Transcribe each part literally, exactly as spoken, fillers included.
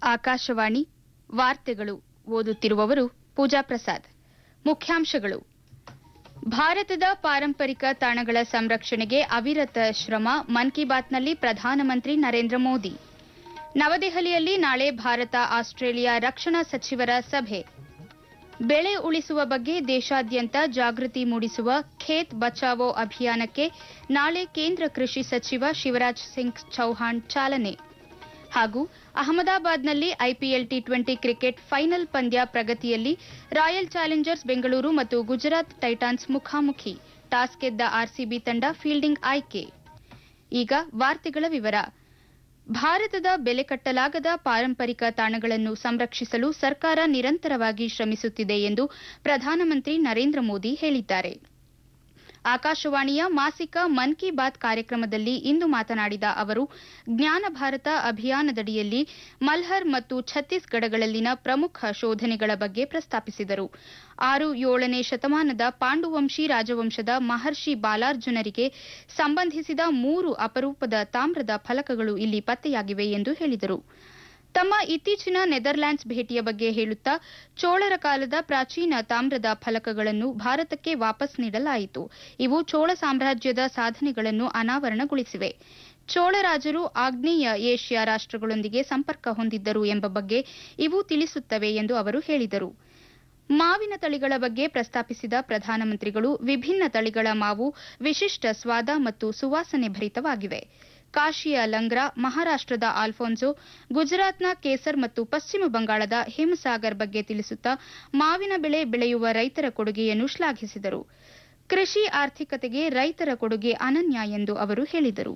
ಆಕಾಶವಾಣಿ ವಾರ್ತೆಗಳು ಓದುತ್ತಿರುವವರು ಪೂಜಾ ಪ್ರಸಾದ್. ಮುಖ್ಯಾಂಶಗಳು: ಭಾರತದ ಪಾರಂಪರಿಕ ತಾಣಗಳ ಸಂರಕ್ಷಣೆಗೆ ಅವಿರತ ಶ್ರಮ, ಮನ್ ಕಿ ಬಾತ್ನಲ್ಲಿ ಪ್ರಧಾನಮಂತ್ರಿ ನರೇಂದ್ರ ಮೋದಿ. ನವದೆಹಲಿಯಲ್ಲಿ ನಾಳೆ ಭಾರತ ಆಸ್ಟ್ರೇಲಿಯಾ ರಕ್ಷಣಾ ಸಚಿವರ ಸಭೆ. ಬೆಳೆ ಉಳಿಸುವ ಬಗ್ಗೆ ದೇಶಾದ್ಯಂತ ಜಾಗೃತಿ ಮೂಡಿಸುವ ಖೇತ್ ಬಚಾವೋ ಅಭಿಯಾನಕ್ಕೆ ನಾಳೆ ಕೇಂದ್ರ ಕೃಷಿ ಸಚಿವ ಶಿವರಾಜ್ ಸಿಂಗ್ ಚೌಹಾಣ್ ಚಾಲನೆ. ಹಾಗೂ ಅಹಮದಾಬಾದ್ನಲ್ಲಿ IPL T twenty cricket final ಪಂದ್ಯ ಪ್ರಗತಿಯಲ್ಲಿ ರಾಯಲ್ ಚಾಲೆಂಜರ್ಸ್ ಬೆಂಗಳೂರು ಮತ್ತು ಗುಜರಾತ್ ಟೈಟಾನ್ಸ್ ಮುಖಾಮುಖಿ. ಟಾಸ್ ಗೆದ್ದ ಆರ್ಸಿಬಿ ತಂಡ ಫೀಲ್ಡಿಂಗ್ ಆಯ್ಕೆ. ಈಗ ವಾರ್ತೆಗಳ ವಿವರ. ಭಾರತದ ಬೆಲೆ ಕಟ್ಟಲಾಗದ ಪಾರಂಪರಿಕ ತಾಣಗಳನ್ನು ಸಂರಕ್ಷಿಸಲು ಸರ್ಕಾರ ನಿರಂತರವಾಗಿ ಶ್ರಮಿಸುತ್ತಿದೆ ಎಂದು ಪ್ರಧಾನಮಂತ್ರಿ ನರೇಂದ್ರ ಮೋದಿ ಹೇಳಿದ್ದಾರೆ. ಆಕಾಶವಾಣಿಯ ಮಾಸಿಕ ಮನ್ ಕಿ ಬಾತ್ ಕಾರ್ಯಕ್ರಮದಲ್ಲಿ ಇಂದು ಮಾತನಾಡಿದ ಅವರು, ಜ್ಞಾನ ಭಾರತ ಅಭಿಯಾನದಡಿಯಲ್ಲಿ ಮಲ್ಹರ್ ಮತ್ತು ಛತ್ತೀಸ್ಗಢಗಳಲ್ಲಿನ ಪ್ರಮುಖ ಶೋಧನೆಗಳ ಬಗ್ಗೆ ಪ್ರಸ್ತಾಪಿಸಿದರು. ಆರು ಏಳನೇ ಶತಮಾನದ ಪಾಂಡುವಂಶಿ ರಾಜವಂಶದ ಮಹರ್ಷಿ ಬಾಲಾರ್ಜುನರಿಗೆ ಸಂಬಂಧಿಸಿದ ಮೂರು ಅಪರೂಪದ ತಾಮ್ರದ ಫಲಕಗಳು ಇಲ್ಲಿ ಪತ್ತೆಯಾಗಿವೆ ಎಂದು ಹೇಳಿದರು. ತಮ್ಮ ಇತ್ತೀಚಿನ ನೆದರ್ಲ್ಯಾಂಡ್ಸ್ ಭೇಟಿಯ ಬಗ್ಗೆ ಹೇಳುತ್ತಾ, ಚೋಳರ ಕಾಲದ ಪ್ರಾಚೀನ ತಾಮ್ರದ ಫಲಕಗಳನ್ನು ಭಾರತಕ್ಕೆ ವಾಪಸ್ ನೀಡಲಾಯಿತು. ಇವು ಚೋಳ ಸಾಮ್ರಾಜ್ಯದ ಸಾಧನೆಗಳನ್ನು ಅನಾವರಣಗೊಳಿಸಿವೆ. ಚೋಳರಾಜರು ಆಗ್ನೇಯ ಏಷ್ಯಾ ರಾಷ್ಟಗಳೊಂದಿಗೆ ಸಂಪರ್ಕ ಹೊಂದಿದ್ದರು ಎಂಬ ಬಗ್ಗೆ ಇವು ತಿಳಿಸುತ್ತವೆ ಎಂದು ಅವರು ಹೇಳಿದರು. ಮಾವಿನ ತಳಿಗಳ ಬಗ್ಗೆ ಪ್ರಸ್ತಾಪಿಸಿದ ಪ್ರಧಾನಮಂತ್ರಿಗಳು, ವಿಭಿನ್ನ ತಳಿಗಳ ಮಾವು ವಿಶಿಷ್ಟ ಸ್ವಾದ ಮತ್ತು ಸುವಾಸನೆ ಭರಿತವಾಗಿವೆ. ಕಾಶಿಯ ಲಂಗ್ರಾ, ಮಹಾರಾಷ್ಟದ ಆಲ್ಫೋನ್ಸೋ, ಗುಜರಾತ್ನ ಕೇಸರ್ ಮತ್ತು ಪಶ್ಚಿಮ ಬಂಗಾಳದ ಹಿಮಸಾಗರ್ ಬಗ್ಗೆ ತಿಳಿಸುತ್ತಾ ಮಾವಿನ ಬೆಳೆ ಬೆಳೆಯುವ ರೈತರ ಕೊಡುಗೆಯನ್ನು ಶ್ಲಾಘಿಸಿದರು. ಕೃಷಿ ಆರ್ಥಿಕತೆಗೆ ರೈತರ ಕೊಡುಗೆ ಅನನ್ಯ ಎಂದು ಅವರು ಹೇಳಿದರು.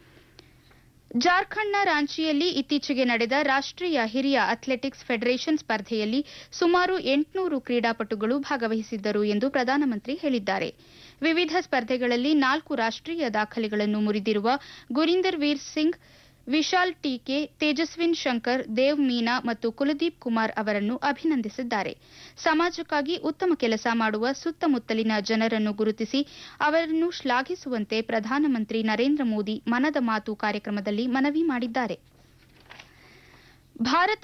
ಜಾರ್ಖಂಡ್ನ ರಾಂಚಿಯಲ್ಲಿ ಇತ್ತೀಚೆಗೆ ನಡೆದ ರಾಷ್ಟೀಯ ಹಿರಿಯ ಅಥ್ಲೆಟಿಕ್ಸ್ ಫೆಡರೇಷನ್ ಸ್ಪರ್ಧೆಯಲ್ಲಿ ಸುಮಾರು ಎಂಟುನೂರು ಕ್ರೀಡಾಪಟುಗಳು ಭಾಗವಹಿಸಿದ್ದರು ಎಂದು ಪ್ರಧಾನಮಂತ್ರಿ ಹೇಳಿದ್ದಾರೆ. ವಿವಿಧ ಸ್ಪರ್ಧೆಗಳಲ್ಲಿ ನಾಲ್ಕು ರಾಷ್ಟೀಯ ದಾಖಲೆಗಳನ್ನು ಮುರಿದಿರುವ ಗುರಿಂದರ್ ವೀರ್ ಸಿಂಗ್, ವಿಶಾಲ್ ಟೀಕೆ, ತೇಜಸ್ವಿನ್ ಶಂಕರ್, ದೇವ್ ಮೀನಾ ಮತ್ತು ಕುಲದೀಪ್ ಕುಮಾರ್ ಅವರನ್ನು ಅಭಿನಂದಿಸಿದ್ದಾರೆ. ಸಮಾಜಕ್ಕಾಗಿ ಉತ್ತಮ ಕೆಲಸ ಮಾಡುವ ಸುತ್ತಮುತ್ತಲಿನ ಜನರನ್ನು ಗುರುತಿಸಿ ಅವರನ್ನು ಶ್ಲಾಘಿಸುವಂತೆ ಪ್ರಧಾನಮಂತ್ರಿ ನರೇಂದ್ರ ಮೋದಿ ಮನದ ಮಾತು ಕಾರ್ಯಕ್ರಮದಲ್ಲಿ ಮನವಿ ಮಾಡಿದ್ದಾರೆ. ಭಾರತ